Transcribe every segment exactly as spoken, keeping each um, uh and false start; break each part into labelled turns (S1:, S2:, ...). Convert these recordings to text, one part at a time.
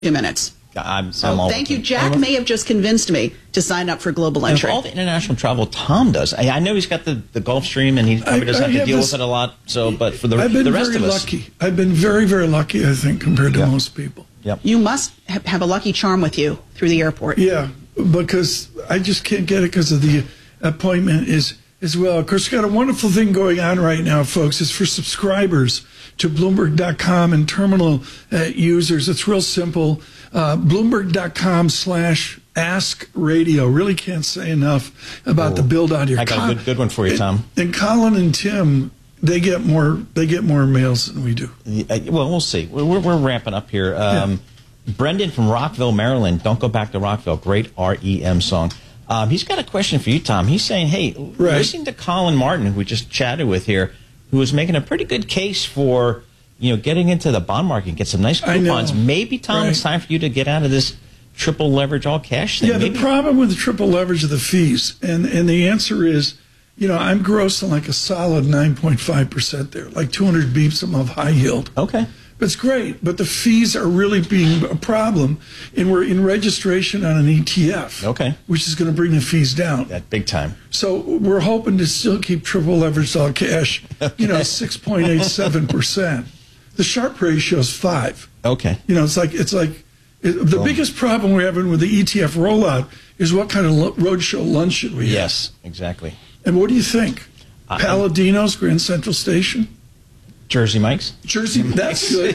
S1: Two minutes.
S2: I'm,
S1: so
S2: I'm all
S1: thank you. Jack may have just convinced me to sign up for Global Entry.
S2: And for all the international travel Tom does, I, I know he's got the, the Gulfstream and he probably doesn't I, I have to have deal this, with it a lot. So, but for the,
S3: I've been
S2: the rest
S3: very
S2: of us,
S3: lucky. I've been very, very lucky. I think compared to
S2: yep.
S3: most people.
S2: Yep.
S1: You must ha have a lucky charm with you through the airport.
S3: Yeah, because I just can't get it because of the appointment is as well. Of course, we've got a wonderful thing going on right now, folks. It's for subscribers to Bloomberg dot com and terminal uh, users. It's real simple. Uh, Bloomberg dot com slash ask radio. Really can't say enough about oh, the build out here.
S2: I got Con a good, good one for you, Tom.
S3: And, and Colin and Tim, they get more. They get more mails than we do.
S2: Yeah, well, we'll see. We're, we're, we're ramping up here. Um, yeah. Brendan from Rockville, Maryland. Don't go back to Rockville. Great R E M song. Um, he's got a question for you, Tom. He's saying, hey, right. listening to Colin Martin, who we just chatted with here, who was making a pretty good case for, you know, getting into the bond market and get some nice coupons. Maybe, Tom, right. it's time for you to get out of this triple leverage all cash thing.
S3: Yeah,
S2: Maybe.
S3: The problem with the triple leverage are the fees. And, and the answer is, you know, I'm grossing like a solid nine point five percent there, like two hundred beeps above high yield.
S2: Okay.
S3: But it's great, but the fees are really being a problem, and we're in registration on an E T F,
S2: okay,
S3: which is going to bring the fees down.
S2: That big time.
S3: So we're hoping to still keep triple leveraged all cash, okay. you know, six point eight seven percent. The Sharpe ratio is five.
S2: Okay.
S3: You know, it's like, it's like it, the oh. biggest problem we're having with the E T F rollout is what kind of roadshow lunch should we have?
S2: Yes, exactly.
S3: And what do you think? Uh, Palladino's, Grand Central Station?
S2: Jersey Mike's.
S3: Jersey, that's good.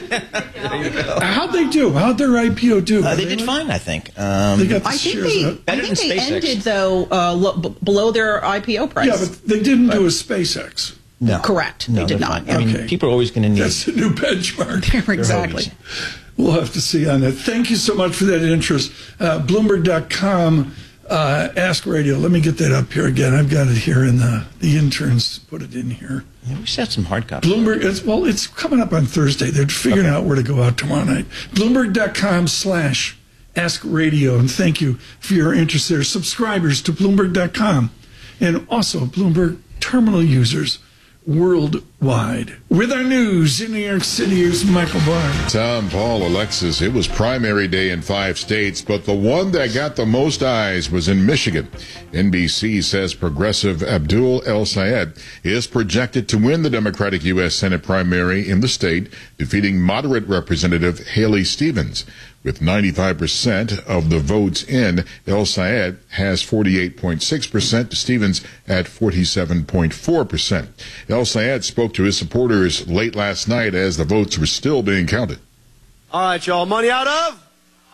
S3: How'd they do? How'd their I P O do?
S2: Uh, they, they did like? fine, I think. Um,
S3: they got the
S1: I think
S3: shares
S1: they,
S3: up.
S1: I think they ended, though, uh, lo below their I P O price.
S3: Yeah, but they didn't but, do a SpaceX.
S1: No. Correct.
S2: No,
S1: they did not.
S2: I
S1: okay.
S2: mean, people are always going to need...
S3: That's the new benchmark.
S1: Exactly.
S3: We'll have to see on that. Thank you so much for that interest. Uh, Bloomberg dot com. Uh, Ask Radio. Let me get that up here again. I've got it here, and the the interns put it in here.
S2: Yeah, we should have some hard copies.
S3: Bloomberg. It's, well, it's coming up on Thursday. They're figuring okay. out where to go out tomorrow night. Bloomberg dot com slash Ask Radio, and thank you for your interest there. Subscribers to Bloomberg dot com, and also Bloomberg terminal users worldwide. With our news in New York City, here's Michael Barr.
S4: Tom, Paul, Alexis, it was primary day in five states, but the one that got the most eyes was in Michigan. N B C says progressive Abdul El-Sayed is projected to win the Democratic U S Senate primary in the state, defeating moderate Representative Haley Stevens. With ninety-five percent of the votes in, El-Sayed has forty-eight point six percent, Stevens at forty-seven point four percent. El-Sayed spoke to his supporters late last night as the votes were still being counted.
S5: All right, y'all. Money out of?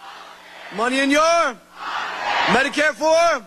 S5: Money in your? Medicare for?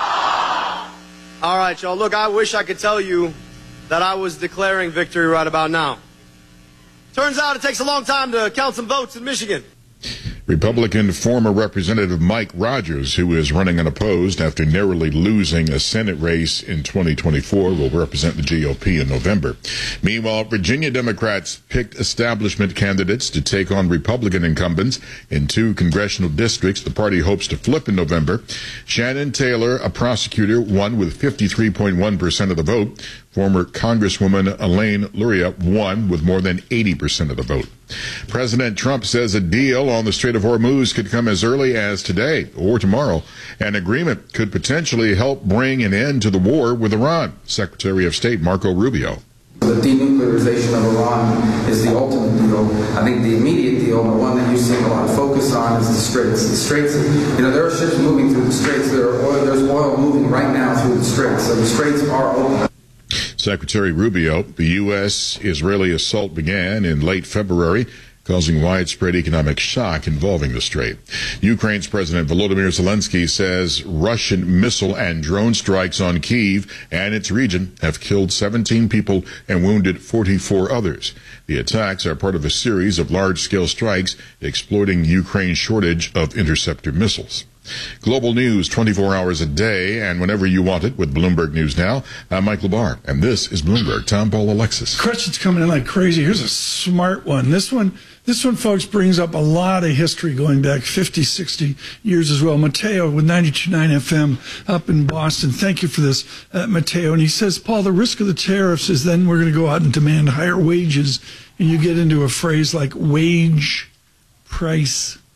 S5: All right, y'all. Look, I wish I could tell you that I was declaring victory right about now. Turns out it takes a long time to count some votes in Michigan.
S4: Republican former Representative Mike Rogers, who is running unopposed after narrowly losing a Senate race in twenty twenty-four, will represent the G O P in November. Meanwhile, Virginia Democrats picked establishment candidates to take on Republican incumbents in two congressional districts the party hopes to flip in November. Shannon Taylor, a prosecutor, won with fifty-three point one percent of the vote. Former Congresswoman Elaine Luria won with more than eighty percent of the vote. President Trump says a deal on the Strait of Hormuz could come as early as today or tomorrow. An agreement could potentially help bring an end to the war with Iran. Secretary of State Marco Rubio.
S6: The denuclearization of Iran is the ultimate deal. I think the immediate deal, the one that you're seeing a lot of focus on, is the Straits. The Straits, you know, there are ships moving through the Straits. There are oil, there's oil moving right now through the Straits. So the Straits are open.
S4: Secretary Rubio, the U S-Israeli assault began in late February, causing widespread economic shock involving the strait. Ukraine's President Volodymyr Zelensky says Russian missile and drone strikes on Kyiv and its region have killed seventeen people and wounded forty-four others. The attacks are part of a series of large-scale strikes exploiting Ukraine's shortage of interceptor missiles. Global news twenty-four hours a day and whenever you want it with Bloomberg News Now. I'm Mike LaBarre, and this is Bloomberg. Tom, Paul, Alexis.
S3: Questions coming in like crazy. Here's a smart one. This one, this one, folks, brings up a lot of history going back fifty, sixty years as well. Mateo with ninety-two point nine F M up in Boston. Thank you for this, uh, Mateo. And he says, Paul, the risk of the tariffs is then we're going to go out and demand higher wages, and you get into a phrase like wage price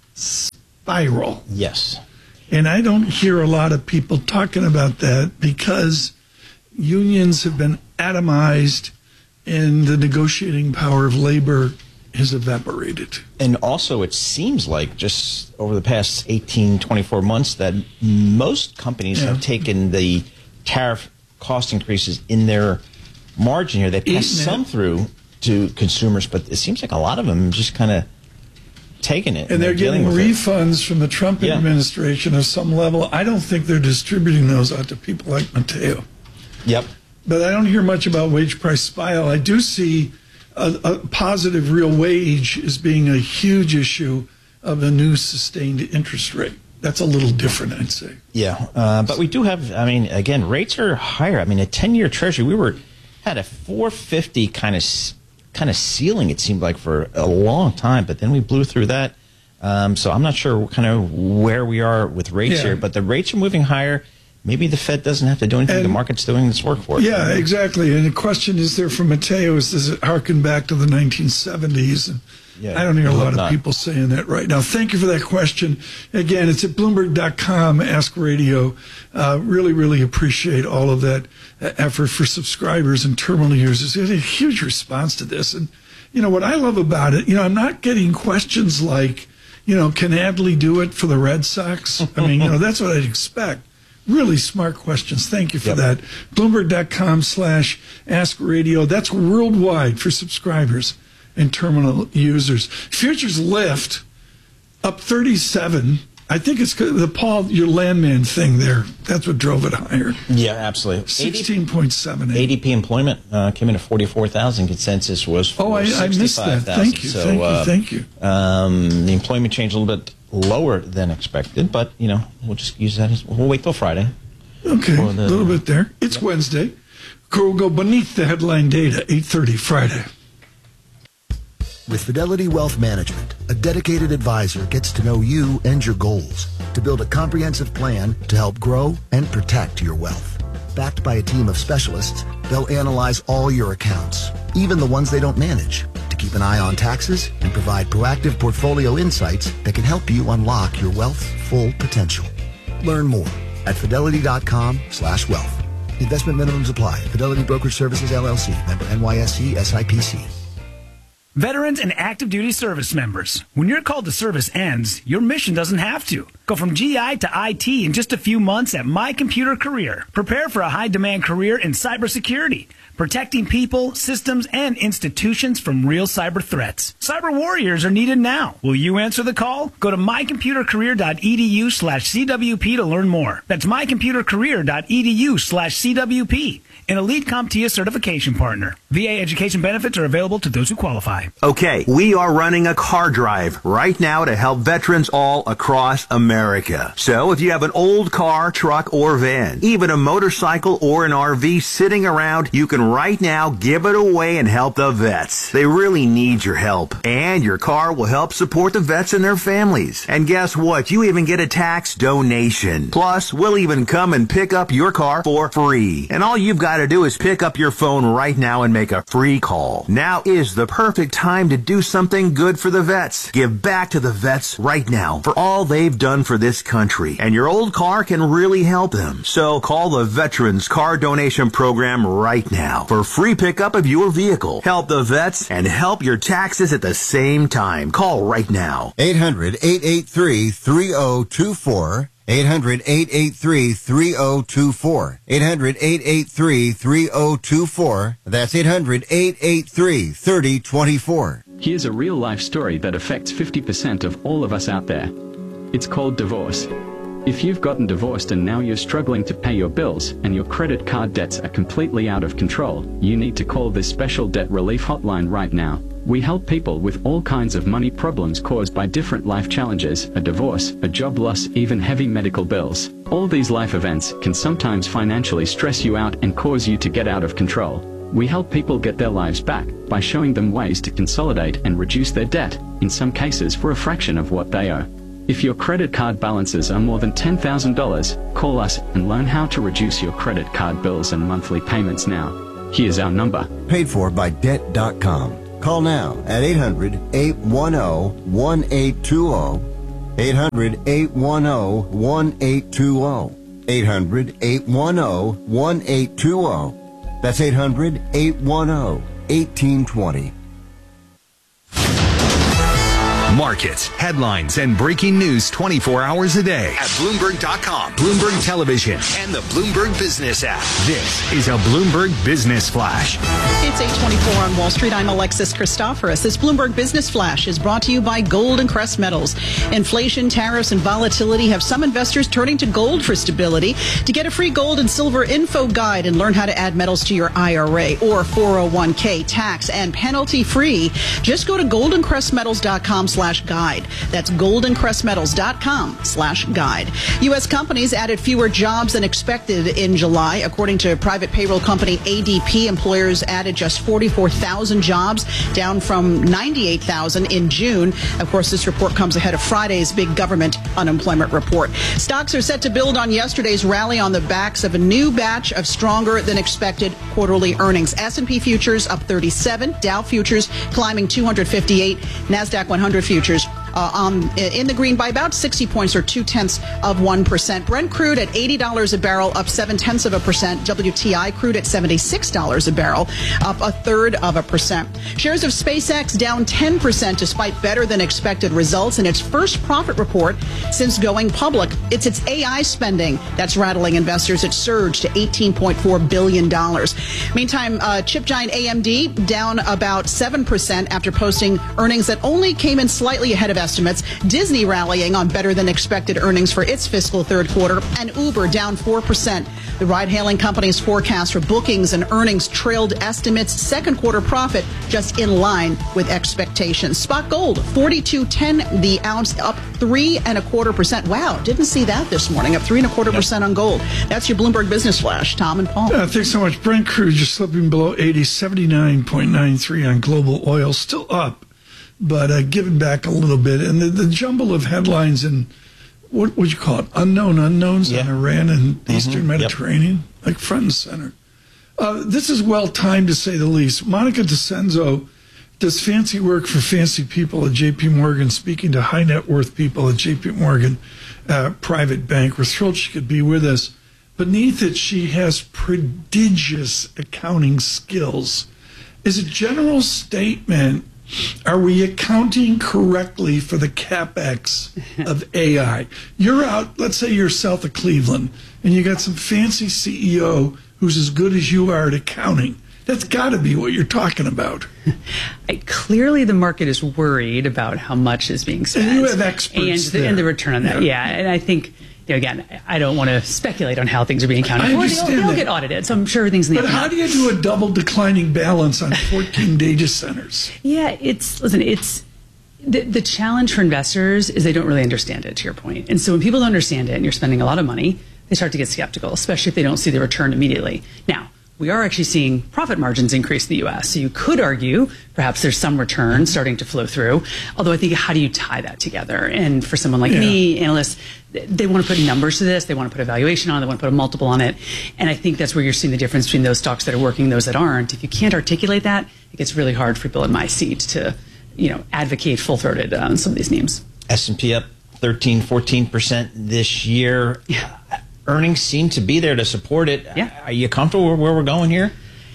S3: spiral.
S2: Yes.
S3: And I don't hear a lot of people talking about that because unions have been atomized and the negotiating power of labor has evaporated.
S2: And also, it seems like just over the past eighteen, twenty-four months that most companies
S3: Yeah.
S2: have taken the tariff cost increases in their margin here. They pass
S3: Eating it.
S2: some through to consumers, but it seems like a lot of them just kind of taking it.
S3: And they're
S2: dealing
S3: getting
S2: with it.
S3: refunds from the Trump
S2: Yeah.
S3: administration of some level. I don't think they're distributing those out to people like Mateo.
S2: Yep.
S3: But I don't hear much about wage price spiral. I do see a, a positive real wage as being a huge issue of a new sustained interest rate. That's a little different, I'd say.
S2: Yeah, uh, but we do have, I mean, again, rates are higher. I mean, a ten-year Treasury, we were had a four fifty kind of kind of ceiling, it seemed like, for a long time, but then we blew through that. Um, so I'm not sure kind of where we are with rates
S3: Yeah.
S2: here, but the rates are moving higher. Maybe the Fed doesn't have to do anything.
S3: And-
S2: the market's doing this work for it.
S3: Yeah, exactly. And the question is there from Mateo is, does it harken back to the nineteen seventies? And
S2: Yeah,
S3: I don't hear a
S2: I hope
S3: lot of
S2: not.
S3: people saying that right now. Thank you for that question. Again, it's at Bloomberg dot com, Ask Radio. Uh, really, really appreciate all of that uh, effort for subscribers and terminal users. There's a huge response to this. And, you know, what I love about it, you know, I'm not getting questions like, you know, can Adley do it for the Red Sox? I mean, you know, that's what I'd expect. Really smart questions. Thank you for
S2: Yep.
S3: that. Bloomberg dot com slash Ask Radio. That's worldwide for subscribers and terminal users. Futures lift up thirty-seven. I think it's the Paul, your landman thing there. That's what drove it higher.
S2: Yeah, absolutely.
S3: sixteen point seven eight.
S2: A D P employment uh, came in at forty-four thousand. Consensus was
S3: Oh, I, I missed that. Thank you.
S2: So,
S3: thank
S2: uh,
S3: you. Thank you.
S2: Um, the employment changed a little bit lower than expected, but, you know, we'll just use that as, we'll wait till Friday.
S3: Okay,
S2: for
S3: a
S2: the-
S3: little bit there. It's Wednesday. We'll go beneath the headline data, eight thirty Friday.
S7: With Fidelity Wealth Management, a dedicated advisor gets to know you and your goals to build a comprehensive plan to help grow and protect your wealth. Backed by a team of specialists, they'll analyze all your accounts, even the ones they don't manage, to keep an eye on taxes and provide proactive portfolio insights that can help you unlock your wealth's full potential. Learn more at fidelity dot com slash wealth. Investment minimums apply. Fidelity Brokerage Services, L L C. Member N Y S E S I P C.
S8: Veterans and active duty service members, when your call to service ends, your mission doesn't have to. Go from G I to I T in just a few months at My Computer Career. Prepare for a high-demand career in cybersecurity, protecting people, systems, and institutions from real cyber threats. Cyber warriors are needed now. Will you answer the call? Go to my computer career dot e d u slash c w p to learn more. That's my computer career dot e d u slash c w p. An Elite CompTIA certification partner. V A education benefits are available to those who qualify.
S9: Okay, we are running a car drive right now to help veterans all across America. So if you have an old car, truck, or van, even a motorcycle or an R V sitting around, you can right now give it away and help the vets. They really need your help. And your car will help support the vets and their families. And guess what? You even get a tax donation. Plus, we'll even come and pick up your car for free. And all you've got to do is pick up your phone right now and make a free call. Now is the perfect time to do something good for the vets. Give back to the vets right now for all they've done for this country. And your old car can really help them. So call the Veterans Car Donation Program right now for free pickup of your vehicle. Help the vets and help your taxes at the same time. Call right now.
S10: eight hundred, eight eight three, three oh two four. eight hundred, eight eight three, three oh two four. eight hundred, eight eight three, three oh two four. That's eight hundred, eight eight three, three oh two four.
S11: Here's a real-life story that affects fifty percent of all of us out there. It's called divorce. If you've gotten divorced and now you're struggling to pay your bills and your credit card debts are completely out of control, you need to call this special debt relief hotline right now. We help people with all kinds of money problems caused by different life challenges, a divorce, a job loss, even heavy medical bills. All these life events can sometimes financially stress you out and cause you to get out of control. We help people get their lives back by showing them ways to consolidate and reduce their debt, in some cases for a fraction of what they owe. If your credit card balances are more than ten thousand dollars, call us and learn how to reduce your credit card bills and monthly payments now. Here's our number.
S10: Paid for by debt dot com. Call now at eight hundred, eight one zero, one eight two zero. eight hundred, eight one zero, one eight two zero. eight hundred, eight one zero, one eight two zero. That's eight hundred, eight one zero, one eight two zero.
S12: Markets, headlines, and breaking news twenty-four hours a day at Bloomberg dot com, Bloomberg Television, and the Bloomberg Business app. This is a Bloomberg Business Flash.
S1: It's eight twenty-four on Wall Street. I'm Alexis Christoforous. This Bloomberg Business Flash is brought to you by Gold and Crest Metals. Inflation, tariffs, and volatility have some investors turning to gold for stability. To get a free gold and silver info guide and learn how to add metals to your I R A or four oh one k tax and penalty free, just go to golden crest metals dot com slash guide. That's golden crest metals dot com slash guide. U S companies added fewer jobs than expected in July. According to private payroll company A D P, employers added just forty-four thousand jobs, down from ninety-eight thousand in June. Of course, this report comes ahead of Friday's big government unemployment report. Stocks are set to build on yesterday's rally on the backs of a new batch of stronger than expected quarterly earnings. S and P futures up thirty-seven, Dow futures climbing two hundred fifty-eight, NASDAQ one hundred futures Uh, on, in the green by about sixty points or two tenths of one percent. Brent crude at eighty dollars a barrel, up seven tenths of a percent. W T I crude at seventy-six dollars a barrel, up a third of a percent. Shares of SpaceX down ten percent despite better than expected results in its first profit report since going public. It's its A I spending that's rattling investors. It surged to eighteen point four billion dollars. Meantime, uh, chip giant A M D down about seven percent after posting earnings that only came in slightly ahead of estimates. Disney rallying on better than expected earnings for its fiscal third quarter, and Uber down four percent. The ride-hailing company's forecast for bookings and earnings trailed estimates. Second quarter profit just in line with expectations. Spot gold forty-two ten the ounce, up three and a quarter percent. Wow, didn't see that this morning. Up three and a quarter percent on gold. That's your Bloomberg Business Flash. Tom and Paul.
S3: Uh, thanks so much. Brent crude just slipping below eighty, seventy-nine point nine three on global oil, still up, but uh, giving back a little bit. And the, the jumble of headlines and what would you call it? Unknown unknowns yeah. in Iran and mm-hmm. Eastern Mediterranean, yep. like front and center. Uh, this is well timed, to say the least. Monica DeCenzo does fancy work for fancy people at J P Morgan, speaking to high net worth people at J P Morgan uh, Private Bank. We're thrilled she could be with us. Beneath it, she has prodigious accounting skills. As a general statement, are we accounting correctly for the capex of A I? You're out, let's say you're south of Cleveland, and you got some fancy C E O who's as good as you are at accounting. That's got to be what you're talking about.
S13: I, clearly, the market is worried about how much is being spent.
S3: And you have experts
S13: and the,
S3: there.
S13: and the return on that. Yeah, yeah. And I think, you know, again, I don't want to speculate on how things are being accounted
S3: I
S13: for.
S3: understand
S13: They'll, they'll
S3: that.
S13: get audited, so I'm sure everything's in the
S3: But how do you do a double declining balance on fourteen data centers?
S13: Yeah, it's, listen, it's, the, the challenge for investors is they don't really understand it, to your point. And so when people don't understand it and you're spending a lot of money, they start to get skeptical, especially if they don't see the return immediately. Now, we are actually seeing profit margins increase in the U S. So you could argue perhaps there's some return starting to flow through. Although I think, how do you tie that together? And for someone like yeah. me, analysts, they want to put numbers to this. They want to put a valuation on it. They want to put a multiple on it. And I think that's where you're seeing the difference between those stocks that are working and those that aren't. If you can't articulate that, it gets really hard for people in my seat to, you know, advocate full-throated on some of these names.
S2: S and P up thirteen, fourteen percent this year.
S13: Yeah.
S2: Earnings seem to be there to support it.
S13: Yeah.
S2: Are you comfortable where we're going here?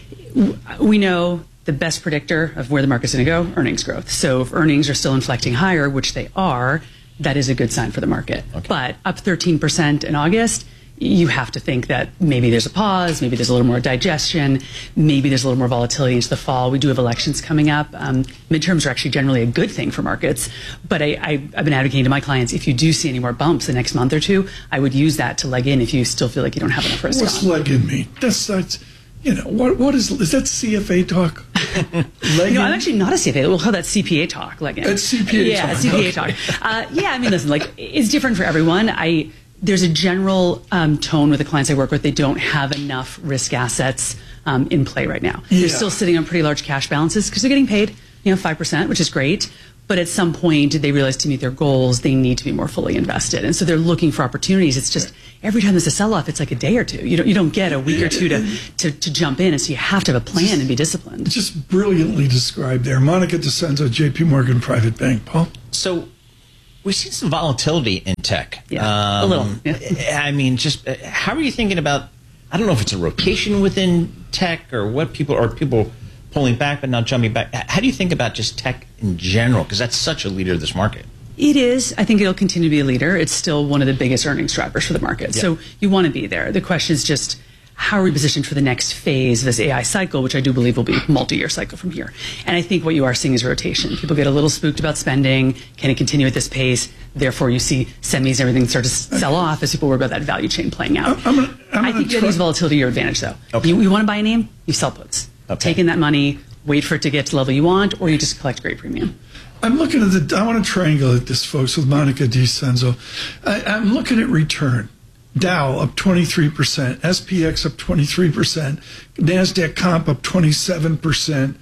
S13: We know the best predictor of where the market's going to go, earnings growth. So if earnings are still inflecting higher, which they are, that is a good sign for the market. Okay. But up thirteen percent in August, you have to think that maybe there's a pause, maybe there's a little more digestion, maybe there's a little more volatility into the fall. We do have elections coming up. Um, midterms are actually generally a good thing for markets. But I, I, I've been advocating to my clients, if you do see any more bumps the next month or two, I would use that to leg in if you still feel like you don't have enough risk.
S3: What's
S13: on.
S3: leg in mean? That's, that's, you know, what what is, is that C F A talk?
S13: You know, I'm actually not a C F A. We'll call that C P A talk. Like,
S3: it's C P A
S13: yeah,
S3: talk.
S13: C P A
S3: okay.
S13: talk. Uh, yeah, I mean, listen, like, it's different for everyone. I There's a general um, tone with the clients I work with. They don't have enough risk assets um, in play right now.
S3: Yeah.
S13: They're still sitting on pretty large cash balances because they're getting paid, you know, five percent, which is great. But at some point, they realize to meet their goals, they need to be more fully invested. And so they're looking for opportunities. It's just every time there's a sell-off, it's like a day or two. You don't, you don't get a week or two to, to, to jump in. And so you have to have a plan just, and be disciplined.
S3: Just brilliantly described there. Monica DeCenzo, J P Morgan Private Bank. Paul?
S2: So We've seen some volatility in tech.
S13: Yeah,
S2: um,
S13: a little. Yeah.
S2: I mean, just uh, how are you thinking about, I don't know if it's a rotation within tech or what people, or people pulling back but now jumping back. How do you think about just tech in general? Because that's such a leader of this market.
S13: It is. I think it'll continue to be a leader. It's still one of the biggest earnings drivers for the market.
S2: Yeah.
S13: So you want to be there. The question is just, how are we positioned for the next phase of this A I cycle, which I do believe will be a multi-year cycle from here. And I think what you are seeing is rotation. People get a little spooked about spending. Can it continue at this pace? Therefore, you see semis and everything start to sell off as people worry about that value chain playing out.
S3: I'm gonna, I'm
S13: I think you use volatility to your advantage, though.
S2: Okay.
S13: You, you want to buy a name, you sell puts.
S2: Okay.
S13: Take in that money, wait for it to get to the level you want, or you just collect great premium.
S3: I'm looking at the, I want to triangulate this, folks, with Monica DiCenzo. I, I'm looking at return. Dow up twenty-three percent, S P X up twenty-three percent, NASDAQ comp up twenty-seven percent,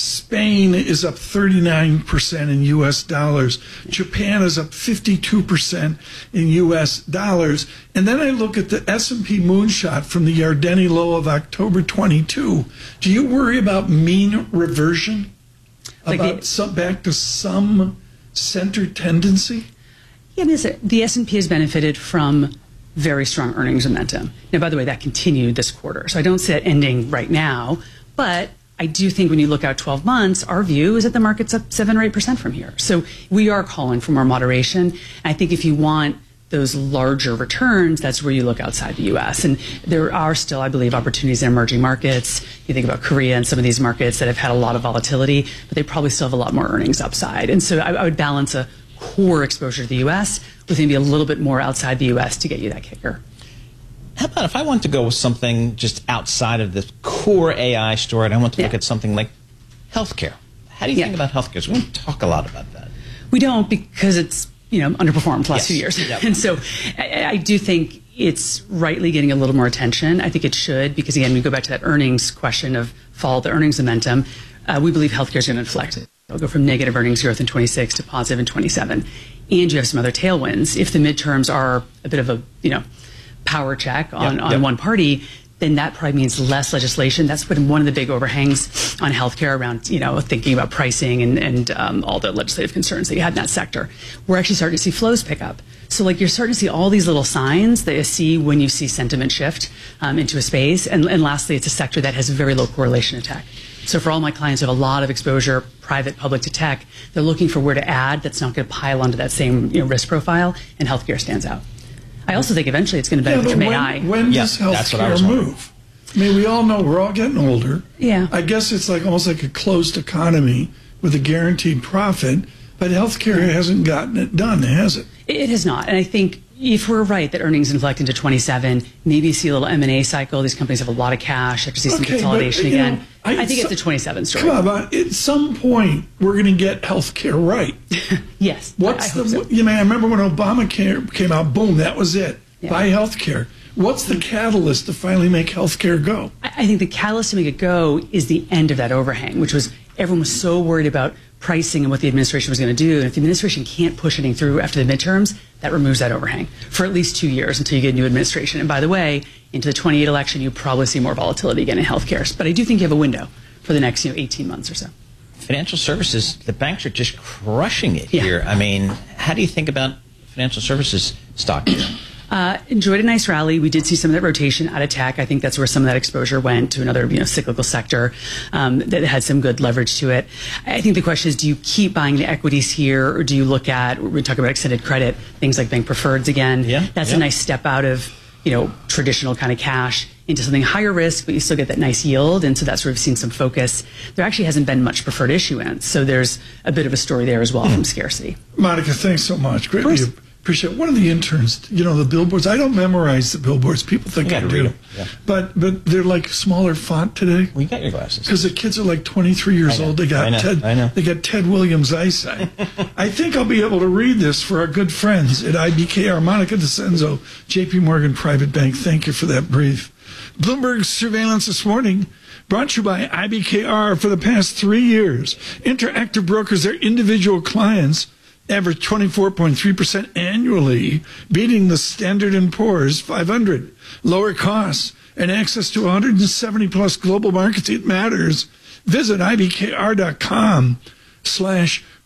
S3: Spain is up thirty-nine percent in U S dollars, Japan is up fifty-two percent in U S dollars, and then I look at the S and P moonshot from the Yardeni low of October twenty-two. Do you worry about mean reversion?
S13: Like
S3: about
S13: the,
S3: some, back to some center tendency?
S13: Yeah, I mean, the S and P has benefited from very strong earnings momentum. Now, by the way, that continued this quarter. So I don't see it ending right now. But I do think when you look out twelve months, our view is that the market's up seven or eight percent from here. So we are calling for more moderation. And I think if you want those larger returns, that's where you look outside the U S. And there are still, I believe, opportunities in emerging markets. You think about Korea and some of these markets that have had a lot of volatility, but they probably still have a lot more earnings upside. And so I, I would balance a core exposure to the U S with maybe a little bit more outside the U S to get you that kicker.
S2: How about if I want to go with something just outside of this core A I story, and I want to look
S13: yeah.
S2: at something like healthcare? How do you
S13: yeah.
S2: think about healthcare? So we don't talk a lot about that.
S13: We don't, because it's, you know, underperformed the last
S2: yes.
S13: few years.
S2: Yep.
S13: And so I, I do think it's rightly getting a little more attention. I think it should, because again, we go back to that earnings question of follow the earnings momentum. Uh, we believe healthcare is going to inflect it. It'll go from negative earnings growth in twenty-six to positive in twenty-seven. And you have some other tailwinds. If the midterms are a bit of a, you know, power check on,
S2: yep.
S13: on
S2: Yep.
S13: one party, then that probably means less legislation. That's been one of the big overhangs on healthcare around, you know, thinking about pricing and, and um, all the legislative concerns that you had in that sector. We're actually starting to see flows pick up. So, like, you're starting to see all these little signs that you see when you see sentiment shift um, into a space. And, and lastly, it's a sector that has very low correlation to tech. So for all my clients who have a lot of exposure, private, public to tech, they're looking for where to add that's not going to pile onto that same, you know, risk profile, and healthcare stands out. I also think eventually it's going to benefit
S3: yeah,
S13: from
S3: when,
S13: A I.
S3: When
S2: yeah,
S3: does healthcare move? I mean, we all know we're all getting older.
S13: Yeah.
S3: I guess it's like almost like a closed economy with a guaranteed profit, but healthcare hasn't gotten it done, has it?
S13: It has not. And I think if we're right that earnings inflect into twenty-seven, maybe you see a little M and A cycle. These companies have a lot of cash. Have to see some
S3: Okay,
S13: consolidation
S3: but, you
S13: again.
S3: know, I-
S13: I, think
S3: so-
S13: it's a twenty-seven story.
S3: Come on, but at some point we're going to get healthcare right.
S13: Yes.
S3: What's
S13: I, I
S3: the?
S13: hope so.
S3: You know, I remember when Obamacare came out. Boom, that was it.
S13: Yeah.
S3: Buy healthcare. What's the catalyst to finally make healthcare go?
S13: I I think the catalyst to make it go is the end of that overhang, which was everyone was so worried about pricing and what the administration was going to do. And if the administration can't push anything through after the midterms, that removes that overhang for at least two years until you get a new administration. And by the way, into the twenty-eight election, you probably see more volatility again in healthcare. But I do think you have a window for the next, you know, eighteen months or so.
S2: Financial services, the banks are just crushing it
S13: Yeah.
S2: here. I mean, how do you think about financial services stock here?
S13: Uh, enjoyed a nice rally. We did see some of that rotation out of tech. I think that's where some of that exposure went to another, you know, cyclical sector um, that had some good leverage to it. I think the question is, do you keep buying the equities here, or do you look at, we talk about extended credit, things like bank preferreds again?
S2: Yeah,
S13: That's
S2: yeah.
S13: a nice step out of, you know, traditional kind of cash into something higher risk, but you still get that nice yield. And so that's where we've seen some focus. There actually hasn't been much preferred issuance. So there's a bit of a story there as well from scarcity.
S3: Monica, thanks so much. Greatly appreciate it. One of the interns, you know, the billboards. I don't memorize the billboards. People think
S2: You
S3: I
S2: gotta
S3: do.
S2: read 'em, yeah.
S3: But but they're like smaller font today.
S2: Well, you got your glasses.
S3: Because the kids are like twenty-three years
S2: I know,
S3: old. They got
S2: I know,
S3: Ted.
S2: I know.
S3: They got Ted Williams eyesight. I think I'll be able to read this for our good friends at I B K R. Monica DiCenzo, J P Morgan Private Bank. Thank you for that brief. Bloomberg surveillance this morning brought to you by I B K R. For the past three years, Interactive Brokers, their individual clients, average twenty-four point three percent annually, beating the Standard and Poor's five hundred. Lower costs and access to one hundred seventy plus global markets. It matters. Visit I B K R dot com slash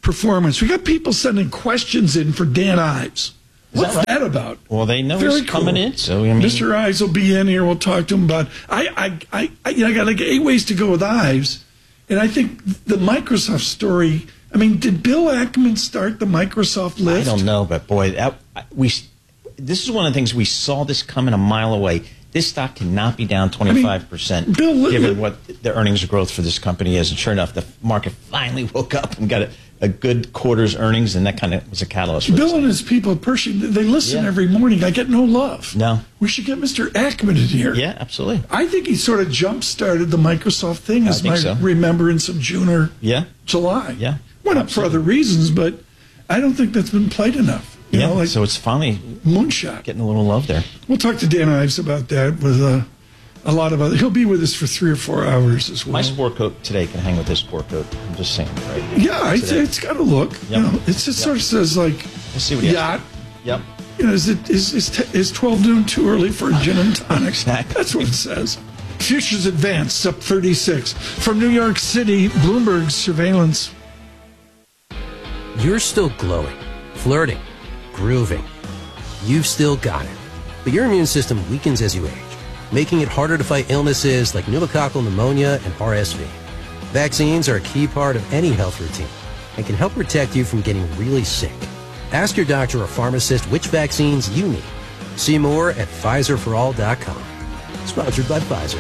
S3: performance. We got people sending questions in for Dan Ives. What's that, right? that about?
S2: Well, they know Very he's cool. coming in, so I mean,
S3: Mister Ives will be in here. We'll talk to him about. I, I, I, I, you know, I got like eight ways to go with Ives, and I think the Microsoft story. I mean, did Bill Ackman start the Microsoft lift?
S2: I don't know, but boy, that, we. This is one of the things we saw this coming a mile away. This stock cannot be down twenty-five percent, I mean, Bill, given what the earnings growth for this company is. And sure enough, the market finally woke up and got a, a good quarter's earnings, and that kind of was a catalyst for
S3: Bill
S2: this
S3: and his people at Pershing, they listen
S2: yeah.
S3: every morning. I get no love.
S2: No.
S3: We should get Mister Ackman in here.
S2: Yeah, absolutely.
S3: I think he sort of jump-started the Microsoft thing, as my
S2: so.
S3: remembrance of June or
S2: yeah.
S3: July.
S2: Yeah,
S3: Went up for other reasons, but I don't think that's been played enough. You
S2: yeah,
S3: know, like
S2: so it's finally
S3: moonshot.
S2: Getting a little love there.
S3: We'll talk to Dan Ives about that with uh, a lot of other. He'll be with us for three or four hours as well.
S2: My sport coat today can hang with this sport coat. I'm just saying, right?
S3: Yeah, it's, it's got a look. Yep. You know, it's, it
S2: yep.
S3: sort of says like
S2: Let's see what
S3: yacht.
S2: Yep.
S3: You know, is it is is, t- is twelve noon too early for a gin and tonic?
S2: Exactly.
S3: That's what it says. Futures advanced up thirty-six from New York City. Bloomberg surveillance.
S14: You're still glowing, flirting, grooving. You've still got it. But your immune system weakens as you age, making it harder to fight illnesses like pneumococcal pneumonia and R S V. Vaccines are a key part of any health routine and can help protect you from getting really sick. Ask your doctor or pharmacist which vaccines you need. See more at Pfizer for all dot com. Sponsored by Pfizer.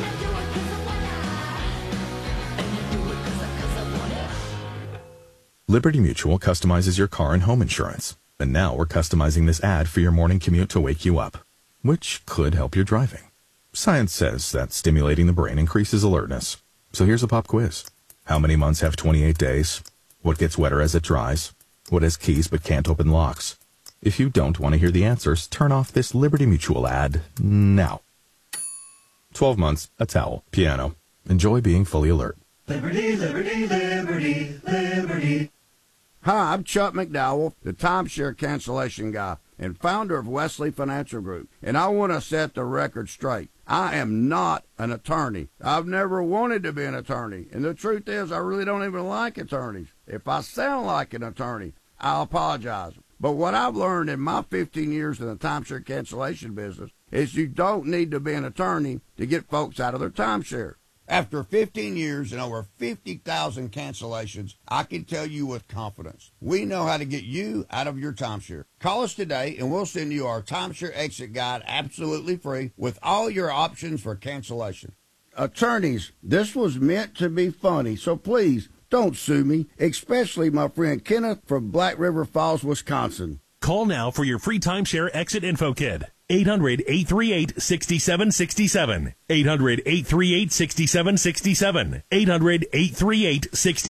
S15: Liberty Mutual customizes your car and home insurance. And now we're customizing this ad for your morning commute to wake you up, which could help your driving. Science says that stimulating the brain increases alertness. So here's a pop quiz. How many months have twenty-eight days? What gets wetter as it dries? What has keys but can't open locks? If you don't want to hear the answers, turn off this Liberty Mutual ad now. twelve months, a towel, piano. Enjoy being fully alert.
S16: Liberty, liberty, liberty, liberty. Hi, I'm Chuck McDowell, the timeshare cancellation guy and founder of Wesley Financial Group, and I want to set the record straight. I am not an attorney. I've never wanted to be an attorney, and the truth is I really don't even like attorneys. If I sound like an attorney, I'll apologize. But what I've learned in my fifteen years in the timeshare cancellation business is you don't need to be an attorney to get folks out of their timeshare. After fifteen years and over fifty thousand cancellations, I can tell you with confidence, we know how to get you out of your timeshare. Call us today and we'll send you our timeshare exit guide absolutely free with all your options for cancellation. Attorneys, this was meant to be funny, so please don't sue me, especially my friend Kenneth from Black River Falls, Wisconsin.
S17: Call now for your free timeshare exit info kit. eight hundred, eight three eight, six seven six seven. eight hundred, eight three eight, six seven six seven. eight hundred, eight three eight, six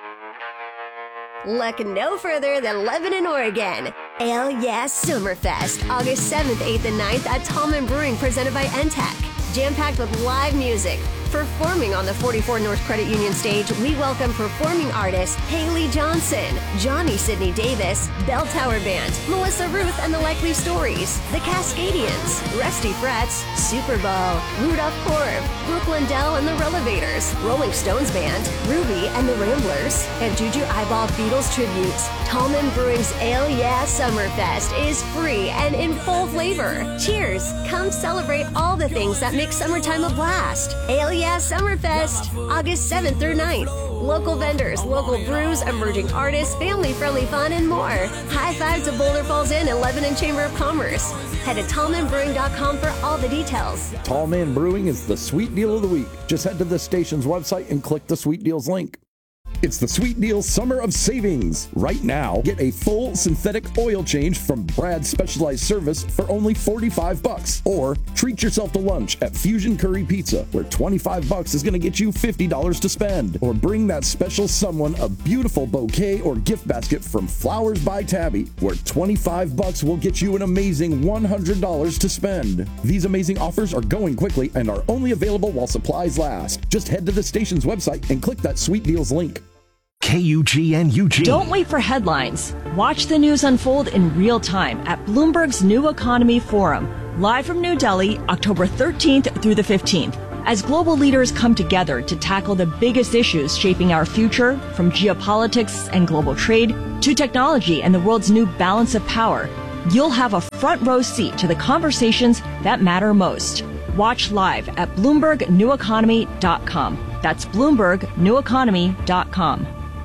S18: Look no further than Lebanon, Oregon. Ale Yeah Summerfest, August seventh, eighth, and ninth at Tallman Brewing, presented by N T E C. Jam-packed with live music. Performing on the forty-four North Credit Union stage, we welcome performing artists Haley Johnson, Johnny Sidney Davis, Bell Tower Band, Melissa Ruth and the Likely Stories, The Cascadians, Rusty Frets, Super Bowl, Rudolph Korb, Brooke Lindell and the Relevators, Rolling Stones Band, Ruby and the Ramblers, and Juju Eyeball Beatles tributes. Tallman Brewing's Ale Yeah Summerfest is free and in full flavor. Cheers! Come celebrate all the things that make summertime a blast. Ale Yeah Summerfest, August seventh through ninth. Local vendors, local brews, emerging artists, family-friendly fun, and more. High five to Boulder Falls Inn and Lebanon Chamber of Commerce. Head to tallman brewing dot com for all the details.
S19: Tallman Brewing is the sweet deal of the week. Just head to the station's website and click the Sweet Deals link. It's the Sweet Deal Summer of Savings. Right now, get a full synthetic oil change from Brad's Specialized Service for only forty-five bucks. Or treat yourself to lunch at Fusion Curry Pizza, where twenty-five bucks is going to get you fifty dollars to spend. Or bring that special someone a beautiful bouquet or gift basket from Flowers by Tabby, where twenty-five bucks will get you an amazing one hundred dollars to spend. These amazing offers are going quickly and are only available while supplies last. Just head to the station's website and click that Sweet Deals link.
S12: K U G N U G.
S20: Don't wait for headlines. Watch the news unfold in real time at Bloomberg's New Economy Forum, live from New Delhi, October thirteenth through the fifteenth. As global leaders come together to tackle the biggest issues shaping our future, from geopolitics and global trade to technology and the world's new balance of power, you'll have a front row seat to the conversations that matter most. Watch live at Bloomberg New Economy dot com. That's Bloomberg New Economy dot com.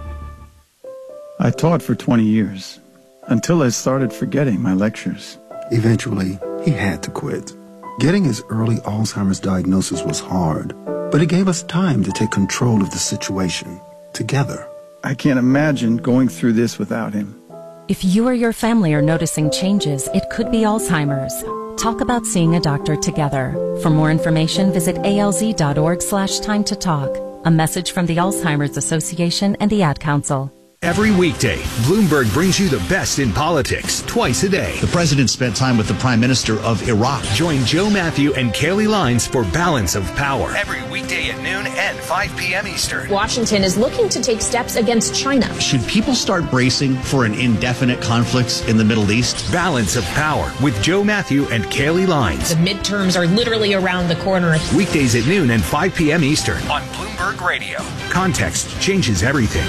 S21: I taught for twenty years, until I started forgetting my lectures.
S22: Eventually, he had to quit. Getting his early Alzheimer's diagnosis was hard, but it gave us time to take control of the situation, together.
S21: I can't imagine going through this without him.
S23: If you or your family are noticing changes, it could be Alzheimer's. Talk about seeing a doctor together. For more information, visit alz.org slash time to talk. A message from the Alzheimer's Association and the Ad Council.
S12: Every weekday, Bloomberg brings you the best in politics twice a day.
S24: The president spent time with the prime minister of Iraq.
S12: Join Joe Matthew and Kelly Lines for Balance of Power. Every weekday at noon and five p.m. Eastern.
S25: Washington is looking to take steps against China.
S24: Should people start bracing for an indefinite conflict in the Middle East?
S12: Balance of Power with Joe Matthew and Kelly Lines.
S25: The midterms are literally around the corner.
S12: Weekdays at noon and five p.m. Eastern on Bloomberg Radio. Context changes everything.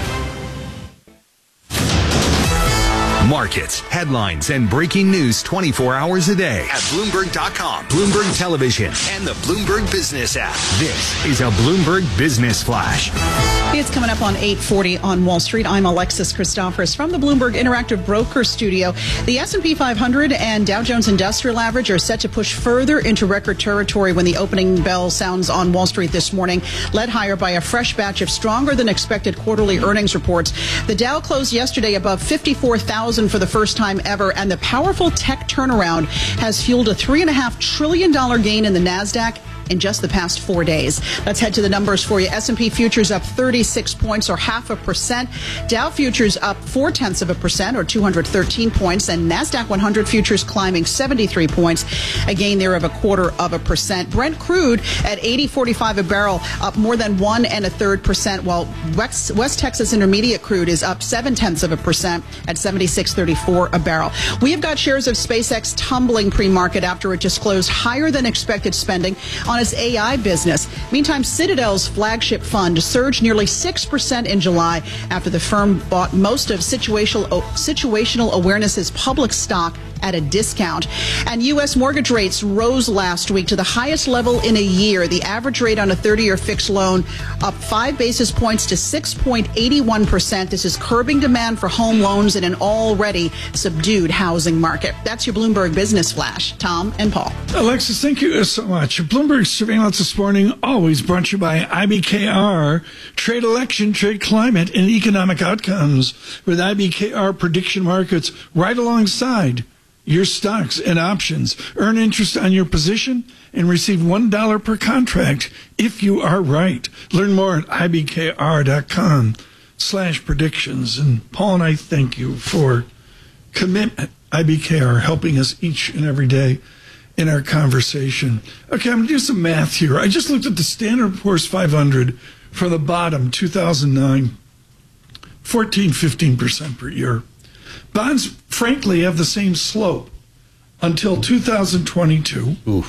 S12: Markets, headlines, and breaking news twenty-four hours a day at Bloomberg dot com, Bloomberg Television, and the Bloomberg Business app. This is a Bloomberg Business Flash.
S1: It's coming up on eight forty on Wall Street. I'm Alexis Christoforous from the Bloomberg Interactive Broker Studio. The S and P five hundred and Dow Jones Industrial Average are set to push further into record territory when the opening bell sounds on Wall Street this morning, led higher by a fresh batch of stronger than expected quarterly earnings reports. The Dow closed yesterday above fifty-four thousand for the first time ever, and the powerful tech turnaround has fueled a three point five trillion dollars gain in the NASDAQ in just the past four days. Let's head to the numbers for you. S and P futures up thirty-six points or half a percent. Dow futures up four tenths of a percent or two hundred thirteen points. And NASDAQ one hundred futures climbing seventy-three points, a gain there of a quarter of a percent. Brent crude at eighty forty-five a barrel, up more than one and a third percent, while West, West Texas Intermediate crude is up seven tenths of a percent at seventy-six thirty-four a barrel. We have got shares of SpaceX tumbling pre-market after it disclosed higher than expected spending on its A I business. Meantime, Citadel's flagship fund surged nearly six percent in July after the firm bought most of Situational, Situational Awareness's public stock at a discount. And U S mortgage rates rose last week to the highest level in a year. The average rate on a thirty-year fixed loan up five basis points to six point eight one percent. This is curbing demand for home loans in an already subdued housing market. That's your Bloomberg Business Flash. Tom and Paul.
S3: Alexis, thank you so much. Bloomberg Surveillance this morning, always brought to you by I B K R. Trade election, trade climate, and economic outcomes with I B K R prediction markets right alongside your stocks and options. Earn interest on your position and receive one dollar per contract if you are right. Learn more at I B K R dot com slash predictions. And Paul and I thank you for commitment. I B K R helping us each and every day in our conversation. Okay, I'm going to do some math here. I just looked at the Standard and Poor's five hundred from the bottom, two thousand nine, fourteen, fifteen percent per year. Bonds, frankly, have the same slope until two thousand twenty-two. Oof.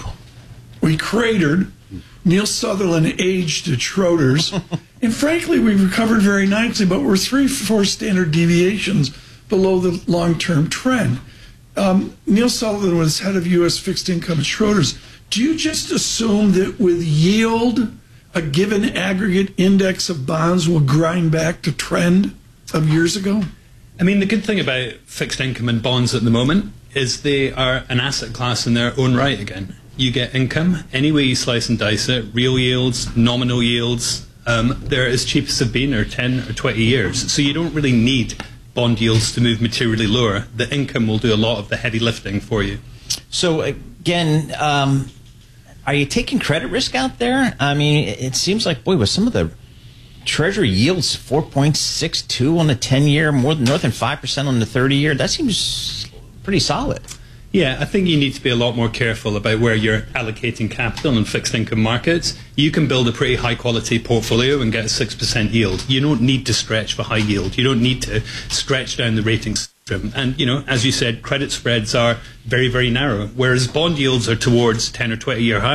S3: We cratered. Neil Sutherland aged at Schroders. And frankly, we recovered very nicely, but we're three, four standard deviations below the long-term trend. Um, Neil Sutherland was head of U S fixed income at Schroders. Do you just assume that with yield, a given aggregate index of bonds will grind back to trend of years ago?
S26: I mean, the good thing about fixed income and bonds at the moment is they are an asset class in their own right again. You get income any way you slice and dice it, real yields, nominal yields. Um, they're as cheap as they've been, or ten or twenty years. So you don't really need bond yields to move materially lower. The income will do a lot of the heavy lifting for you.
S2: So again, um, are you taking credit risk out there? I mean, it seems like, boy, with some of the Treasury yields, four point six two on the ten-year, more than north than five percent on the thirty-year. That seems pretty solid.
S26: Yeah, I think you need to be a lot more careful about where you're allocating capital in fixed income markets. You can build a pretty high-quality portfolio and get a six percent yield. You don't need to stretch for high yield. You don't need to stretch down the rating spectrum. And, you know, as you said, credit spreads are very, very narrow, whereas bond yields are towards ten or twenty-year highs.